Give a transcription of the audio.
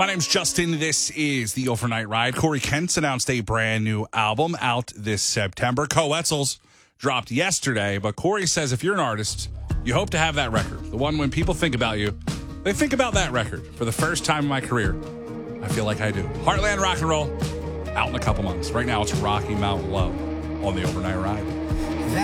My name's Justin. This is the Overnight Ride. Corey Kent's announced a brand new album out this September. Coetzel's dropped yesterday, but Corey says if you're an artist, you hope to have that record. The one when people think about you, they think about that record. For the first time in my career, I feel like I do. Heartland Rock and Roll, out in a couple months. Right now, it's Rocky Mountain Low on the Overnight Ride.